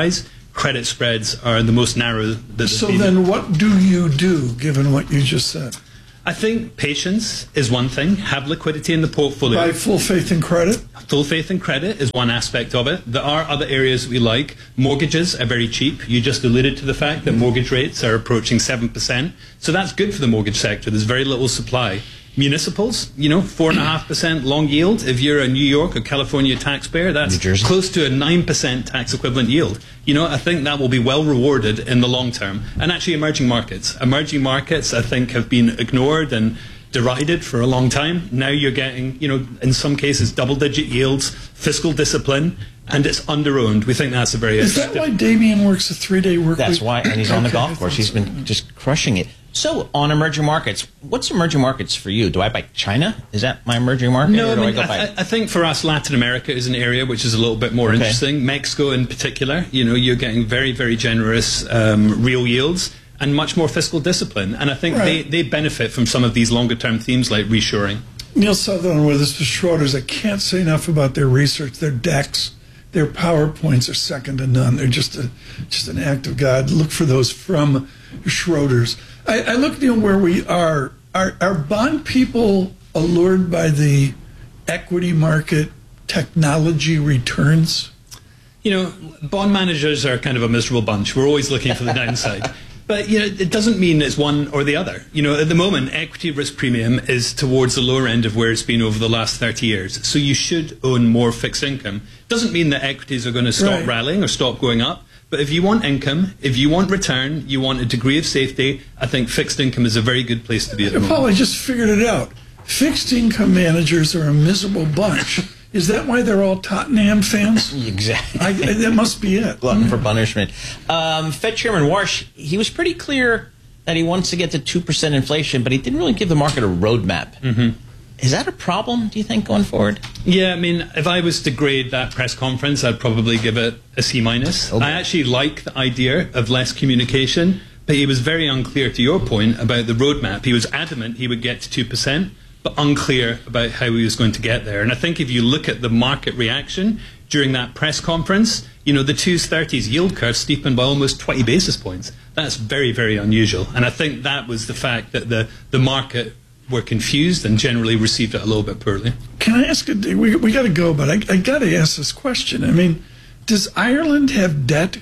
S26: credit spreads are the most narrow that they've
S3: So
S26: been.
S3: then what do you do, given what you just said?
S26: I think patience is one thing. Have liquidity in the portfolio.
S3: Buy full faith and credit?
S26: Full faith and credit is one aspect of it. There are other areas we like. Mortgages are very cheap. You just alluded to the fact that mortgage rates are approaching seven percent. So that's good for the mortgage sector. There's very little supply. Municipals, you know, four point five percent long yield. If you're a New York or California taxpayer, that's close to a nine percent tax equivalent yield. You know, I think that will be well rewarded in the long term. And actually emerging markets. Emerging markets, I think, have been ignored and derided for a long time. Now you're getting, you know, in some cases, double-digit yields, fiscal discipline, and it's under-owned. We think that's a very
S3: Is that why Damien works a three-day work
S2: That's
S3: week?
S2: why, and he's on the
S3: Okay,
S2: golf
S3: I
S2: course.
S3: thought
S2: He's
S3: so.
S2: been just crushing it. So, on emerging markets, what's emerging markets for you? Do I buy China? Is that my emerging market?
S26: No,
S2: or
S26: I,
S2: do
S26: mean,
S2: I go
S26: I,
S2: buy?
S26: I I think for us, Latin America is an area which is a little bit more
S2: Okay.
S26: interesting. Mexico in particular, you know, you're getting very, very generous um, real yields and much more fiscal discipline. And I think
S3: Right.
S26: they, they benefit from some of these longer-term themes like reshoring.
S3: Neil Sutherland with us for Schroders. I can't say enough about their research, their decks, their PowerPoints are second to none. They're just a just an act of God. Look for those from Schroders. I, I look, Neil, where we are. Are are bond people allured by the equity market technology returns?
S26: You know, bond managers are kind of a miserable bunch. We're always looking for the downside. But, you know, it doesn't mean it's one or the other. You know, at the moment, equity risk premium is towards the lower end of where it's been over the last thirty years. So you should own more fixed income. Doesn't mean that equities are going to stop
S3: Right.
S26: rallying or stop going up. But if you want income, if you want return, you want a degree of safety, I think fixed income is a very good place to be at the moment.
S3: Paul, I just figured it out. Fixed income managers are a miserable bunch. Is that why they're all Tottenham fans?
S2: Exactly.
S3: I, I, that must be it.
S2: Glutton for punishment. Um, Fed Chairman Warsh, he was pretty clear that he wants to get to two percent inflation, but he didn't really give the market a roadmap.
S26: Mm-hmm.
S2: Is that a problem, do you think, going forward?
S26: Yeah, I mean, if I was to grade that press conference, I'd probably give it a C minus.
S2: Okay.
S26: I actually like the idea of less communication, but he was very unclear to your point about the roadmap. He was adamant he would get to two percent, but unclear about how he was going to get there. And I think if you look at the market reaction during that press conference, you know, the twos thirties yield curve steepened by almost twenty basis points. That's very, very unusual. And I think that was the fact that the, the market were confused and generally received it a little bit poorly.
S3: Can I ask, a, we, we got to go, but I, I got to ask this question. I mean, does Ireland have debt?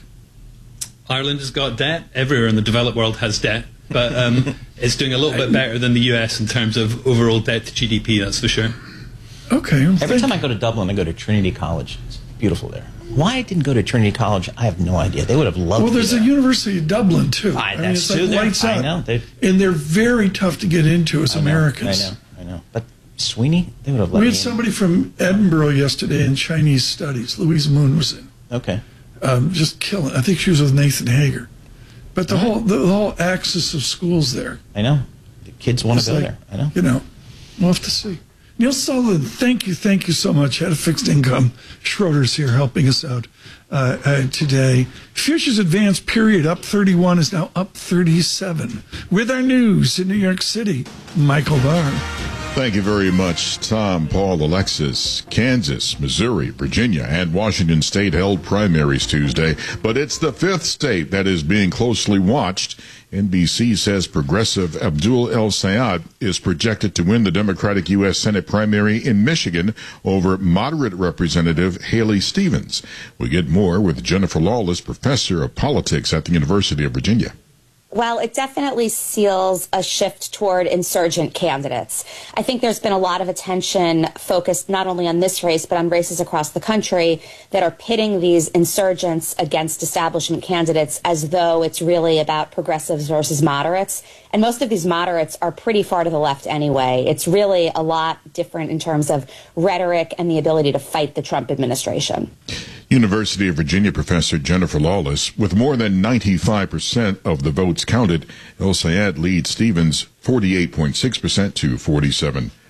S26: Ireland has got debt. Everywhere in the developed world has debt. But um, it's doing a little bit better than the U S in terms of overall debt to G D P, that's for sure.
S3: Okay. Well,
S2: Every time I go to Dublin, I go to Trinity College. It's beautiful there. Why I didn't go to Trinity College, I have no idea. They would have loved
S3: Well, there's
S2: me
S3: a University of Dublin, too.
S2: I,
S3: I mean,
S2: that's
S3: it's like
S2: true there.
S3: lights
S2: I
S3: out.
S2: know. They-
S3: And they're very tough to get into as
S2: I know,
S3: Americans.
S2: I know, I know. But Sweeney, they would have let
S3: We
S2: me
S3: had
S2: in.
S3: somebody from Edinburgh yesterday in Chinese studies. Louise Moon was in.
S2: Okay.
S3: Um, just killing. I think she was with Nathan Hager. But the whole the, the whole axis of schools there.
S2: I know. The kids want
S3: It's
S2: to go
S3: like,
S2: there. I know.
S3: You know, we'll have to see. Neil Sullivan, thank you, thank you so much. Head of Fixed Income, Schroders here helping us out uh, uh, today. Futures advance period up thirty-one is now up thirty-seven. With our news in New York City, Michael Barr.
S4: Thank you very much, Tom, Paul, Alexis. Kansas, Missouri, Virginia, and Washington State held primaries Tuesday, but it's the fifth state that is being closely watched. N B C says progressive Abdul El Sayed is projected to win the Democratic U S Senate primary in Michigan over moderate Representative Haley Stevens. We get more with Jennifer Lawless, professor of politics at the University of Virginia.
S5: Well, it definitely seals a shift toward insurgent candidates. I think there's been a lot of attention focused not only on this race, but on races across the country that are pitting these insurgents against establishment candidates as though it's really about progressives versus moderates. And most of these moderates are pretty far to the left anyway. It's really a lot different in terms of rhetoric and the ability to fight the Trump administration.
S4: University of Virginia professor Jennifer Lawless, with more than ninety-five percent of the votes counted, El Sayed leads Stevens forty-eight point six percent to forty-seven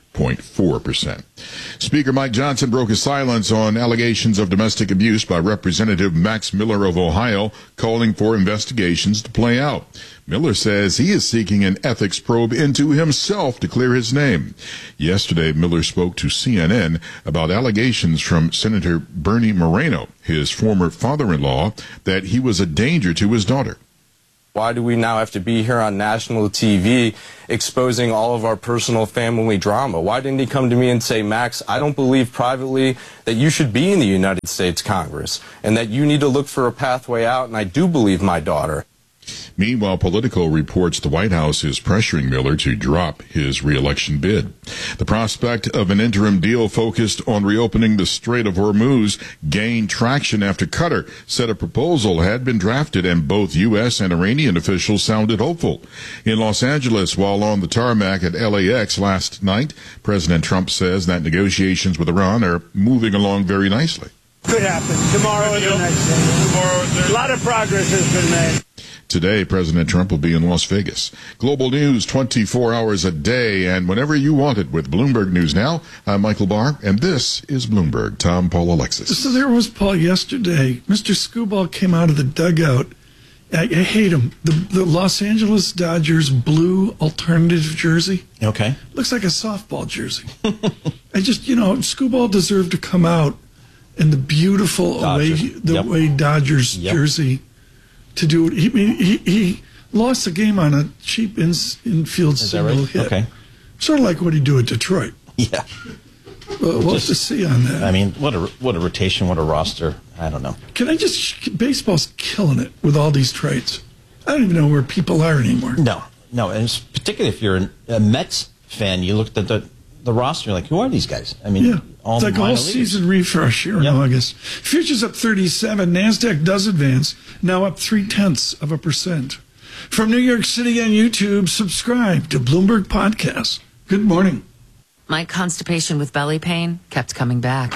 S4: point four percent. Speaker Mike Johnson broke his silence on allegations of domestic abuse by Representative Max Miller of Ohio, calling for investigations to play out. Miller says he is seeking an ethics probe into himself to clear his name. Yesterday, Miller spoke to C N N about allegations from Senator Bernie Moreno, his former father-in-law, that he was a danger to his daughter.
S6: Why do we now have to be here on national T V exposing all of our personal family drama? Why didn't he come to me and say, Max, I don't believe privately that you should be in the United States Congress and that you need to look for a pathway out, and I do believe my daughter.
S4: Meanwhile, Politico reports the White House is pressuring Miller to drop his re-election bid. The prospect of an interim deal focused on reopening the Strait of Hormuz gained traction after Qatar said a proposal had been drafted and both U S and Iranian officials sounded hopeful. In Los Angeles, while on the tarmac at L A X last night, President Trump says that negotiations with Iran are moving along very nicely.
S7: Could happen. Tomorrow or the next day. Tomorrow, a lot of progress has been made.
S4: Today, President Trump will be in Las Vegas. Global news twenty-four hours a day and whenever you want it with Bloomberg News Now. I'm Michael Barr, and this is Bloomberg. Tom, Paul, Alexis.
S3: So there was Paul yesterday. Mister Scooball came out of the dugout. I, I hate him. The, the Los Angeles Dodgers blue alternative jersey.
S2: Okay.
S3: Looks like a softball jersey. I just, you know, Scooball deserved to come out in the beautiful away, the yep. away Dodgers yep. jersey. To do it, he, he he lost the game on a cheap in, infield single right? hit. Okay. Sort of like what he do at Detroit.
S2: Yeah.
S3: Well, we'll have to see on that.
S2: I mean, what a what a rotation, what a roster. I don't know.
S3: Can I just? Baseball's killing it with all these trades. I don't even know where people are anymore.
S2: No, no, and it's particularly if you're a Mets fan, you looked at the the roster, you're like, who are these guys? I mean,
S3: yeah.
S2: all
S3: it's like a whole season refresh here yep. in August. Futures up thirty-seven. NASDAQ does advance, now up three-tenths of a percent. From New York City on YouTube, subscribe to Bloomberg Podcast. Good morning.
S8: My constipation with belly pain kept coming back.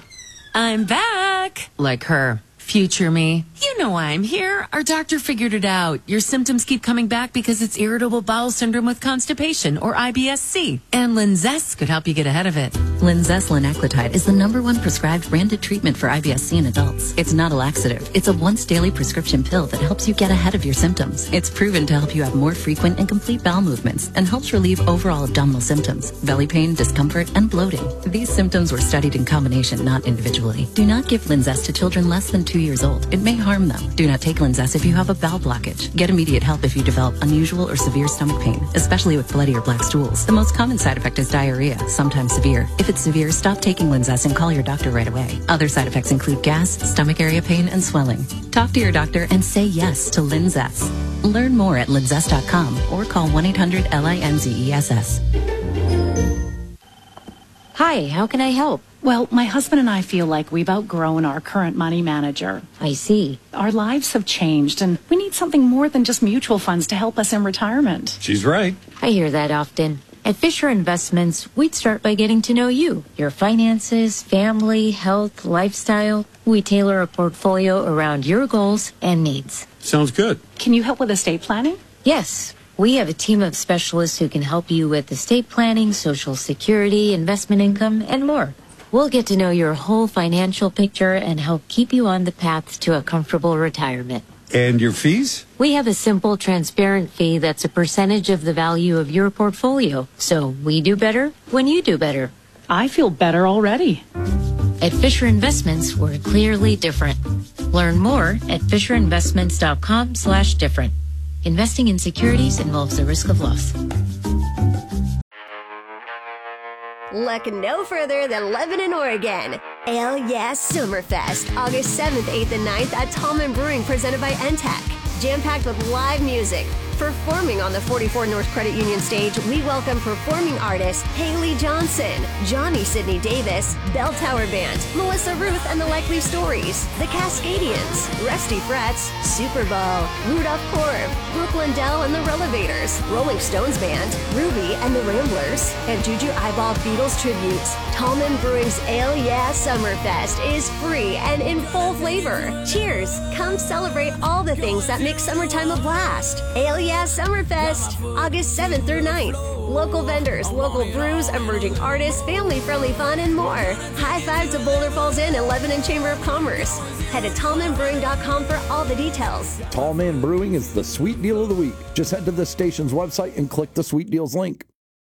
S8: I'm back. Like her. Future me. You know why I'm here. Our doctor figured it out. Your symptoms keep coming back because it's irritable bowel syndrome with constipation, or I B S C. And Linzess could help you get ahead of it.
S9: Linzess linaclotide is the number one prescribed branded treatment for I B S C in adults. It's not a laxative. It's a once daily prescription pill that helps you get ahead of your symptoms. It's proven to help you have more frequent and complete bowel movements and helps relieve overall abdominal symptoms, belly pain, discomfort, and bloating. These symptoms were studied in combination, not individually. Do not give Linzess to children less than two years old. It may harm them. Do not take Linzess if you have a bowel blockage. Get immediate help if you develop unusual or severe stomach pain, especially with bloody or black stools. The most common side effect is diarrhea, sometimes severe. If it's severe, stop taking Linzess and call your doctor right away. Other side effects include gas, stomach area pain, and swelling. Talk to your doctor and say yes to Linzess. Learn more at linzess dot com or call one eight hundred L I N Z E S S.
S10: Hi, how can I help?
S11: Well, my husband and I feel like we've outgrown our current money manager.
S10: I see.
S11: Our lives have changed, and we need something more than just mutual funds to help us in retirement.
S27: She's right.
S10: I hear that often. At Fisher Investments, we'd start by getting to know you, your finances, family, health, lifestyle. We tailor a portfolio around your goals and needs.
S27: Sounds good.
S11: Can you help with estate planning?
S10: Yes. We have a team of specialists who can help you with estate planning, Social Security, investment income, and more. We'll get to know your whole financial picture and help keep you on the path to a comfortable retirement.
S27: And your fees?
S10: We have a simple, transparent fee that's a percentage of the value of your portfolio. So we do better when you do better.
S11: I feel better already.
S10: At Fisher Investments, we're clearly different. Learn more at fisher investments dot com slash different. Investing in securities involves the risk of loss.
S18: Look no further than Lebanon, Oregon. Ale Yeah Summerfest, August seventh, eighth, and ninth at Tallman Brewing, presented by N T E C. Jam-packed with live music. Performing on the forty-four North Credit Union stage, we welcome performing artists Haley Johnson, Johnny Sidney Davis, Bell Tower Band, Melissa Ruth and the Likely Stories, The Cascadians, Rusty Frets, Super Bowl, Rudolph Korb, Brooklyn Dell and the Relevators, Rolling Stones Band, Ruby and the Ramblers, and Juju Eyeball Beatles tributes. Tallman Brewing's Ale Yeah Summerfest is free and in full flavor. Cheers! Come celebrate all the things that make summertime a blast. Ale Yeah Yeah Summerfest, August seventh through ninth. Local vendors, local brews, emerging artists, family-friendly fun, and more. High five to Boulder Falls Inn and Lebanon Chamber of Commerce. Head to tallman brewing dot com for all the details.
S13: Tall Man Brewing is the sweet deal of the week. Just head to the station's website and click the Sweet Deals link.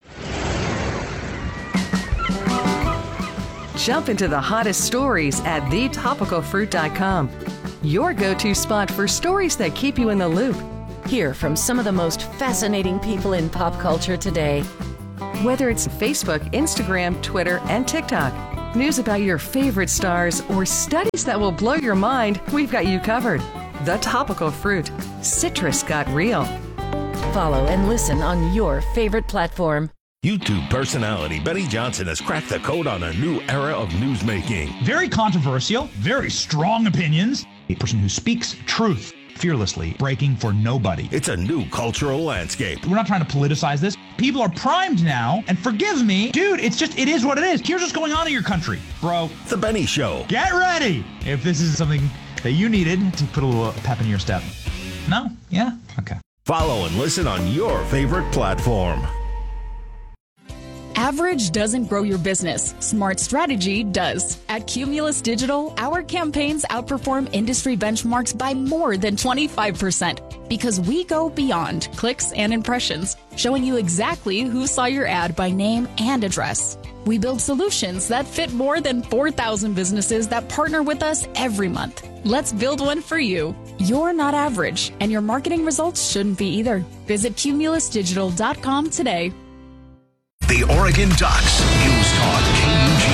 S14: Jump into the hottest stories at the topical fruit dot com. Your go-to spot for stories that keep you in the loop. Hear from some of the most fascinating people in pop culture today. Whether it's Facebook, Instagram, Twitter, and TikTok, news about your favorite stars, or studies that will blow your mind, we've got you covered. The Topical Fruit. Citrus got real. Follow and listen on your favorite platform.
S15: YouTube personality Benny Johnson has cracked the code on a new era of newsmaking.
S16: Very controversial, very strong opinions. A person who speaks truth fearlessly, breaking for nobody.
S15: It's a new cultural landscape.
S16: We're not trying to politicize this. People are primed now, and forgive me, dude, it's just, it is what it is. Here's what's going on in your country, bro.
S15: The Benny Show.
S16: Get ready if this is something that you needed to put a little pep in your step. No? Yeah? Okay.
S15: Follow and listen on your favorite platform.
S11: Average doesn't grow your business. Smart strategy does. At Cumulus Digital, our campaigns outperform industry benchmarks by more than twenty-five percent because we go beyond clicks and impressions, showing you exactly who saw your ad by name and address. We build solutions that fit more than four thousand businesses that partner with us every month. Let's build one for you. You're not average, and your marketing results shouldn't be either. Visit cumulus digital dot com today.
S12: The Oregon Ducks, News Talk K U G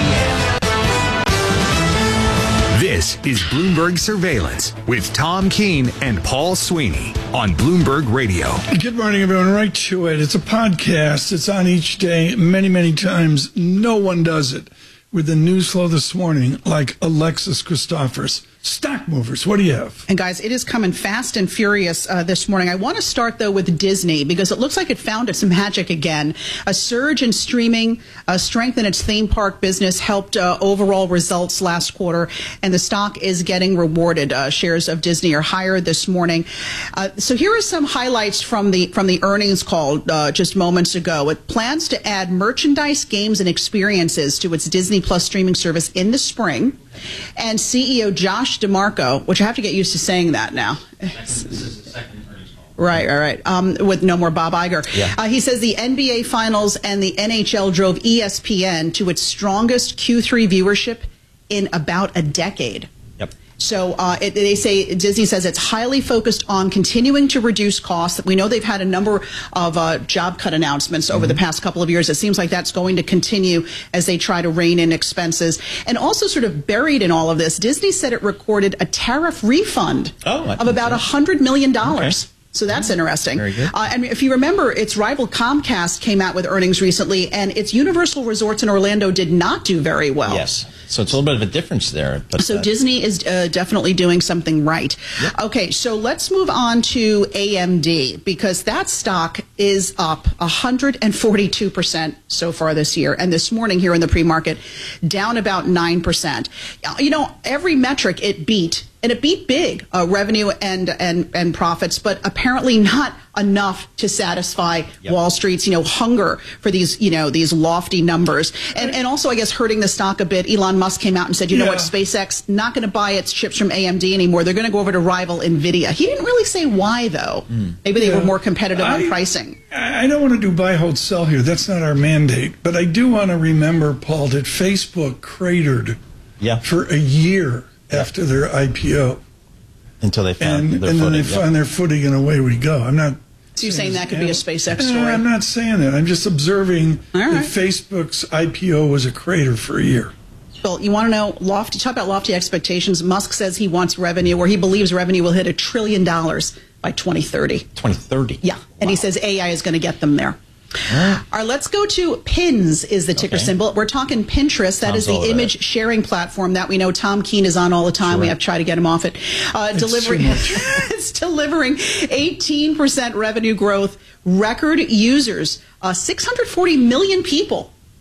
S12: N. This is Bloomberg Surveillance with Tom Keene and Paul Sweeney on Bloomberg Radio.
S3: Good morning, everyone. Right to it. It's a podcast. It's on each day, many, many times. No one does it with the news flow this morning like Alexis Christoforous. Stock movers, what do you have?
S1: And guys, it is coming fast and furious uh, this morning. I want to start, though, with Disney because it looks like it found its magic again. A surge in streaming, uh, strength in its theme park business helped uh, overall results last quarter, and the stock is getting rewarded. Uh, shares of Disney are higher this morning. Uh, so here are some highlights from the from the earnings call uh, just moments ago. It plans to add merchandise, games, and experiences to its Disney Plus streaming service in the spring. And C E O Josh DeMarco, which I have to get used to saying that now.
S2: This is the second earnings call.
S1: Right, all right. Um, with no more Bob Iger.
S2: Yeah.
S1: Uh, he says the N B A Finals and the N H L drove E S P N to its strongest Q three viewership in about a decade.
S2: Yep.
S1: So uh, it, they say Disney says it's highly focused on continuing to reduce costs. We know they've had a number of uh, job cut announcements over mm-hmm. the past couple of years. It seems like that's going to continue as they try to rein in expenses. And also sort of buried in all of this, Disney said it recorded a tariff refund
S2: oh,
S1: of about one hundred million dollars.
S2: Okay.
S1: So that's interesting.
S2: Very good.
S1: Uh, and if you remember, its rival Comcast came out with earnings recently, and its Universal Resorts in Orlando did not do very well.
S2: Yes. So it's a little bit of a difference there. But,
S1: so
S2: uh,
S1: Disney is uh, definitely doing something right.
S2: Yep.
S1: Okay, so let's move on to A M D, because that stock is up one hundred forty-two percent so far this year. And this morning here in the pre-market, down about nine percent. You know, every metric it beat. And it beat big, uh, revenue and, and, and profits, but apparently not enough to satisfy
S2: yep.
S1: Wall Street's, you know, hunger for these, you know, these lofty numbers. And, and also, I guess, hurting the stock a bit. Elon Musk came out and said, you yeah. know what, SpaceX not going to buy its chips from A M D anymore. They're going to go over to rival NVIDIA. He didn't really say why, though. Mm. Maybe they yeah. were more competitive
S3: I,
S1: on pricing.
S3: I don't want to do buy, hold, sell here. That's not our mandate. But I do want to remember, Paul, that Facebook cratered
S2: yeah.
S3: for a year after their I P O.
S2: Until they found
S3: and,
S2: their
S3: and
S2: footing.
S3: then they
S2: yep.
S3: find their footing and away we go. I'm not.
S1: So you're saying that could be a SpaceX story?
S3: No, I'm not saying that. I'm just observing
S1: All right.
S3: that Facebook's I P O was a crater for a year.
S1: Well, you want to know lofty? Talk about lofty expectations. Musk says he wants revenue, or he believes revenue will hit a trillion dollars by twenty thirty.
S2: twenty thirty.
S1: Yeah, and wow. he says A I is going to get them there. All right, let's go to Pins is the ticker okay. symbol. We're talking Pinterest. That Tom's is the image sharing platform that we know Tom Keene is on all the time. Sure. We have tried to get him off it. Uh, delivering, it's delivering eighteen percent revenue growth, record users, uh, six hundred forty million people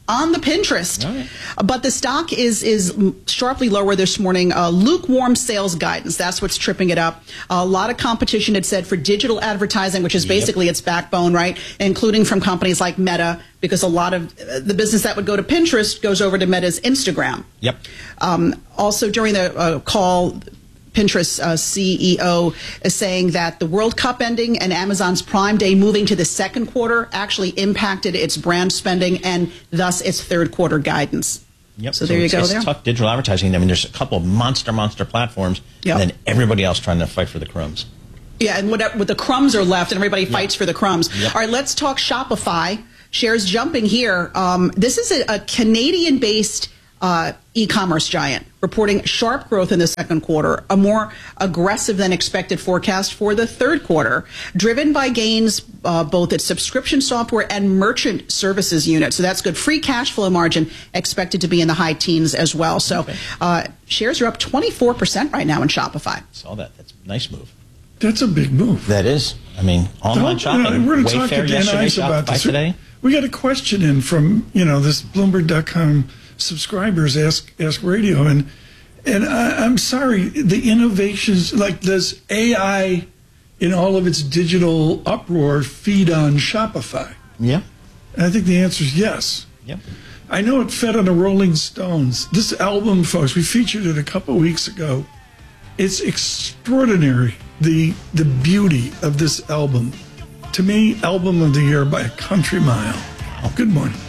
S1: on the Pinterest.
S2: Right.
S1: But the stock is is sharply lower this morning. Uh, lukewarm sales guidance. That's what's tripping it up. A lot of competition, it said, for digital advertising, which is basically yep. its backbone, right? Including from companies like Meta, because a lot of the business that would go to Pinterest goes over to Meta's Instagram.
S2: Yep.
S1: Um, also, during the uh, call, Pinterest uh, C E O is saying that the World Cup ending and Amazon's Prime Day moving to the second quarter actually impacted its brand spending and thus its third quarter guidance.
S2: Yep.
S1: So, so there you
S2: it's,
S1: go
S2: it's
S1: there.
S2: tough digital advertising. I mean, there's a couple of monster, monster platforms,
S1: yep.
S2: and then everybody else trying to fight for the crumbs.
S1: Yeah, and what, what the crumbs are left, and everybody fights yep. for the crumbs.
S2: Yep.
S1: All right, let's talk Shopify. Shares jumping here. Um, this is a, a Canadian-based Uh, e-commerce giant reporting sharp growth in the second quarter, a more aggressive than expected forecast for the third quarter, driven by gains uh, both at subscription software and merchant services unit. So that's good. Free cash flow margin expected to be in the high teens as well. So
S2: okay.
S1: uh, shares are up twenty-four percent right now in Shopify.
S2: Saw that. That's a nice move.
S3: That's a big move.
S2: That is. I mean, online shopping.
S3: You know, we're going to talk to Dan Ives about this.
S2: Today.
S3: We got a question in from, you know, this Bloomberg dot com subscribers ask ask radio, and and I, I'm sorry, the innovations, like, does A I in all of its digital uproar feed on Shopify?
S2: Yeah.
S3: And I think the answer is yes.
S2: Yep.
S3: I know it fed on the Rolling Stones. This album, folks, we featured it a couple weeks ago. It's extraordinary, the the beauty of this album. To me, album of the year by a country mile. Good morning.